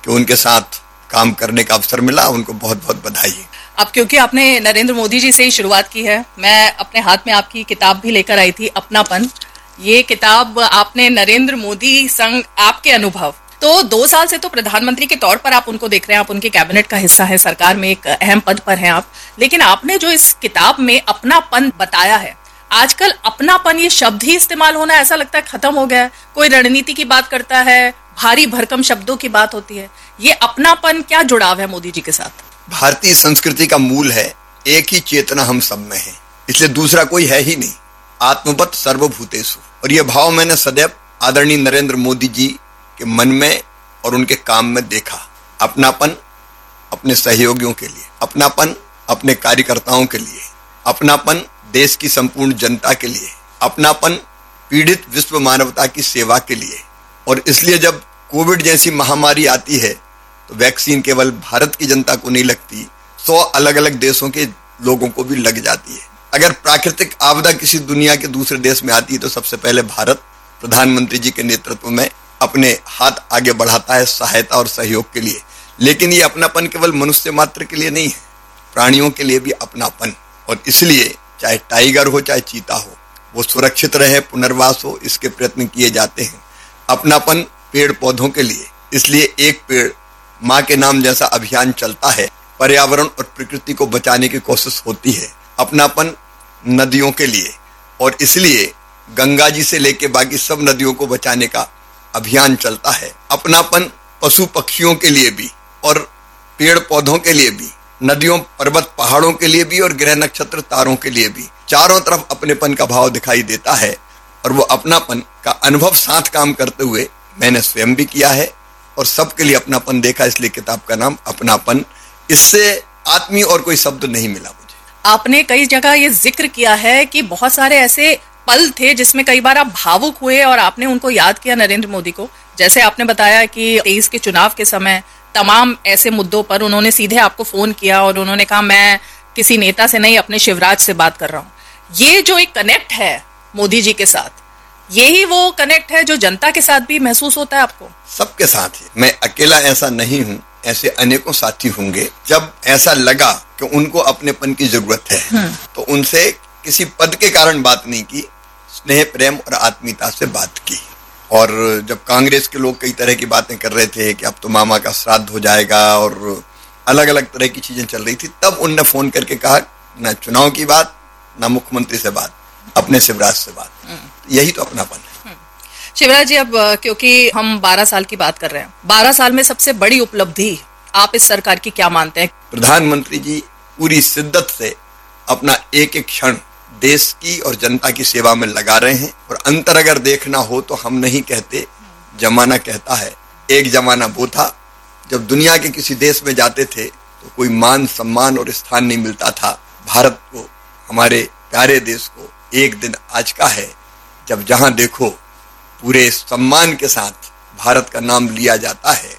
कि उनके साथ काम करने का अवसर मिला। उनको बहुत बहुत बधाई। अब क्योंकि आपने नरेंद्र मोदी जी से ही शुरुआत की है, मैं अपने हाथ में आपकी किताब भी लेकर आई थी, अपनापन। ये किताब आपने नरेंद्र मोदी संग आपके अनुभव, तो 2 साल से तो प्रधानमंत्री के तौर पर आप उनको देख रहे हैं, आप उनके कैबिनेट का हिस्सा है, सरकार में एक अहम पद पर हैं आप, लेकिन आपने जो इस किताब में अपनापन बताया है, आजकल अपनापन ये शब्द ही इस्तेमाल होना ऐसा लगता है खत्म हो गया है। कोई रणनीति की बात करता है, भारी भरकम शब्दों की बात होती है। ये अपनापन क्या जुड़ाव है मोदी जी के साथ? भारतीय संस्कृति का मूल है एक ही चेतना हम सब में है, इसलिए दूसरा कोई है ही नहीं। आत्मवत् सर्वभूतेषु। और यह भाव मैंने सदैव आदरणीय नरेंद्र मोदी जी के मन में और उनके काम में देखा। अपनापन अपने सहयोगियों के लिए, अपनापन अपने कार्यकर्ताओं के लिए, अपनापन देश की संपूर्ण जनता के लिए, अपनापन पीड़ित विश्व मानवता की सेवा के लिए। और इसलिए जब कोविड जैसी महामारी आती है तो वैक्सीन केवल भारत की जनता को नहीं लगती, 100 अलग अलग देशों के लोगों को भी लग जाती है। अगर प्राकृतिक आपदा किसी दुनिया के दूसरे देश में आती है तो सबसे पहले भारत प्रधानमंत्री जी के नेतृत्व में अपने हाथ आगे बढ़ाता है सहायता और सहयोग के लिए। लेकिन ये अपनापन केवल मनुष्य मात्र के लिए नहीं है, प्राणियों के लिए भी अपनापन। और इसलिए चाहे टाइगर हो चाहे चीता हो, वो सुरक्षित रहे, पुनर्वास हो, इसके प्रयत्न किए जाते हैं। अपनापन पेड़ पौधों के लिए, इसलिए एक पेड़ माँ के नाम जैसा अभियान चलता है। पर्यावरण और प्रकृति को बचाने की कोशिश होती है। अपनापन नदियों के लिए, और इसलिए गंगा जी से लेके बाकी सब नदियों को बचाने का अभियान चलता है। अपनापन पशु पक्षियों के लिए भी और पेड़ पौधों के लिए भी, नदियों पर्वत पहाड़ों के लिए भी और ग्रह नक्षत्र तारों के लिए भी, चारों तरफ अपनेपन का भाव दिखाई देता है। और वो अपनापन का अनुभव साथ काम करते हुए मैंने स्वयं भी किया है और सबके लिए अपनापन देखा, इसलिए किताब का नाम अपनापन। इससे आत्मीय और कोई शब्द नहीं मिला मुझे। आपने कई जगह ये जिक्र किया है कि बहुत सारे ऐसे पल थे जिसमें कई बार आप भावुक हुए और आपने उनको याद किया नरेंद्र मोदी को। जैसे आपने बताया कि 23 के चुनाव के समय तमाम ऐसे मुद्दों पर उन्होंने सीधे आपको फोन किया और उन्होंने कहा मैं किसी नेता से नहीं अपने शिवराज से बात कर रहा हूँ। ये जो एक कनेक्ट है मोदी जी के साथ, यही वो कनेक्ट है जो जनता के साथ भी महसूस होता है आपको? सबके साथ ही, मैं अकेला ऐसा नहीं हूँ, ऐसे अनेकों साथी होंगे। जब ऐसा लगा कि उनको अपनेपन की जरूरत है तो उनसे किसी पद के कारण बात नहीं की, स्नेह प्रेम और आत्मीयता से बात की। और जब कांग्रेस के लोग कई तरह की बातें कर रहे थे कि अब तो मामा का श्राद्ध हो जाएगा और अलग अलग तरह की चीजें चल रही थी, तब उनने फोन करके कहा ना चुनाव की बात, ना मुख्यमंत्री से बात, अपने शिवराज से बात। यही तो अपनापन है। शिवराज जी, अब क्योंकि हम 12 साल की बात कर रहे हैं, 12 साल में सबसे बड़ी उपलब्धि आप इस सरकार की क्या मानते हैं? प्रधानमंत्री जी पूरी शिद्दत से अपना एक एक क्षण देश की और जनता की सेवा में लगा रहे हैं। और अंतर अगर देखना हो तो हम नहीं कहते, जमाना कहता है। एक जमाना वो था जब दुनिया के किसी देश में जाते थे तो कोई मान सम्मान और स्थान नहीं मिलता था। भारत को, हमारे प्यारे देश को एक दिन आज का है जब जहां देखो पूरे सम्मान के साथ भारत का नाम लिया जाता है।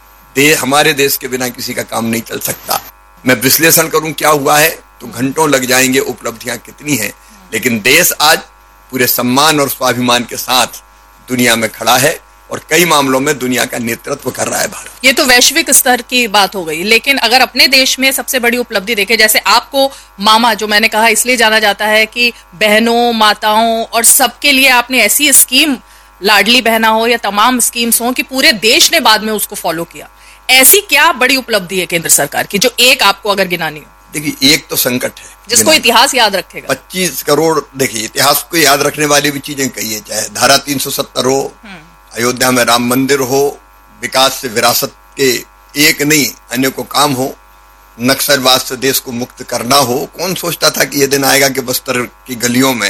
हमारे देश के बिना किसी का काम नहीं चल सकता। मैं विश्लेषण करूं क्या हुआ है तो घंटों लग जाएंगे, उपलब्धियां कितनी हैं, लेकिन देश आज पूरे सम्मान और स्वाभिमान के साथ दुनिया में खड़ा है और कई मामलों में दुनिया का नेतृत्व कर रहा है भारत। ये तो वैश्विक स्तर की बात हो गई, लेकिन अगर अपने देश में सबसे बड़ी उपलब्धि देखें, जैसे आपको मामा, जो मैंने कहा इसलिए जाना जाता है कि बहनों, माताओं और सबके लिए आपने ऐसी स्कीम, लाडली बहना हो या तमाम स्कीम्स हो, कि पूरे देश ने बाद में उसको फॉलो किया। ऐसी क्या बड़ी उपलब्धि है केंद्र सरकार की जो एक आपको अगर गिनानी हो? देखिए, एक तो संकट है जिसको इतिहास याद रखेगा। 25 करोड़, देखिए इतिहास को याद रखने वाली भी चीजें कही है, चाहे धारा 370 हो, अयोध्या में राम मंदिर हो, विकास से विरासत के एक नहीं अनेकों काम हो, नक्सलवाद से देश को मुक्त करना हो। कौन सोचता था कि यह दिन आएगा कि बस्तर की गलियों में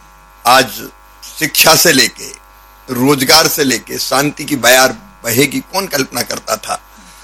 आज शिक्षा से लेके, रोजगार से लेके शांति की बयार बहेगी? कौन कल्पना करता था?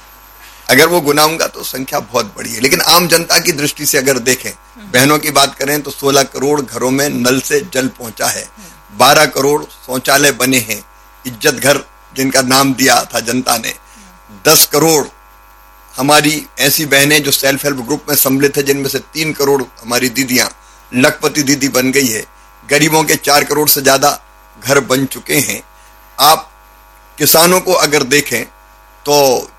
अगर वो गुनाऊंगा तो संख्या बहुत बड़ी है, लेकिन आम जनता की दृष्टि से अगर देखें, बहनों की बात करें तो 16 करोड़ घरों में नल से जल पहुंचा है, 12 करोड़ शौचालय बने हैं, इज्जत घर जिनका नाम दिया था जनता ने, 10 करोड़ हमारी ऐसी बहनें जो सेल्फ हेल्प ग्रुप में सम्मिलित है, जिनमें से 3 करोड़ हमारी दीदियां लखपति दीदी बन गई है, गरीबों के 4 करोड़ से ज्यादा घर बन चुके हैं। आप किसानों को अगर देखें तो